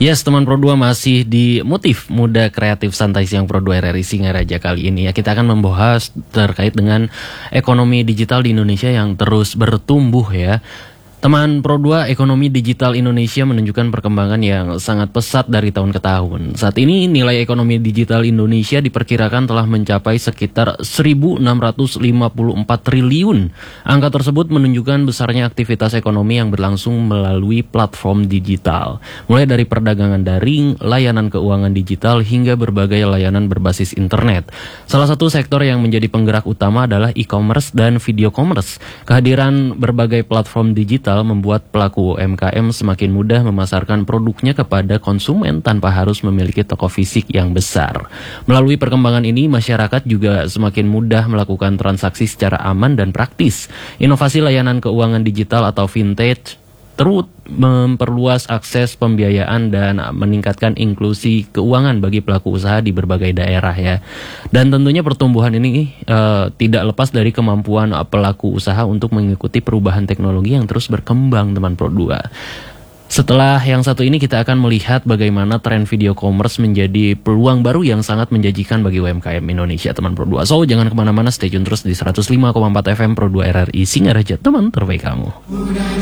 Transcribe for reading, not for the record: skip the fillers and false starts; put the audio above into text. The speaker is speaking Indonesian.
Yes, teman Pro 2 masih di Motif Muda Kreatif Santai Siang Pro 2 RRI Singaraja kali ini ya. Kita akan membahas terkait dengan ekonomi digital di Indonesia yang terus bertumbuh ya. Teman Pro 2, ekonomi digital Indonesia menunjukkan perkembangan yang sangat pesat dari tahun ke tahun. Saat ini nilai ekonomi digital Indonesia diperkirakan telah mencapai sekitar 1.654 triliun. Angka tersebut menunjukkan besarnya aktivitas ekonomi yang berlangsung melalui platform digital. Mulai dari perdagangan daring, layanan keuangan digital, hingga berbagai layanan berbasis internet. Salah satu sektor yang menjadi penggerak utama adalah e-commerce dan video commerce. Kehadiran berbagai platform digital membuat pelaku UMKM semakin mudah memasarkan produknya kepada konsumen tanpa harus memiliki toko fisik yang besar. Melalui perkembangan ini, masyarakat juga semakin mudah melakukan transaksi secara aman dan praktis. Inovasi layanan keuangan digital atau fintech terus memperluas akses pembiayaan dan meningkatkan inklusi keuangan bagi pelaku usaha di berbagai daerah ya. Dan tentunya pertumbuhan ini tidak lepas dari kemampuan pelaku usaha untuk mengikuti perubahan teknologi yang terus berkembang, teman Pro 2. Setelah yang satu ini kita akan melihat bagaimana tren video commerce menjadi peluang baru yang sangat menjanjikan bagi UMKM Indonesia, teman Pro 2. So jangan kemana-mana, stay tune terus di 105,4 FM Pro 2 RRI Singaraja, teman terbaik kamu.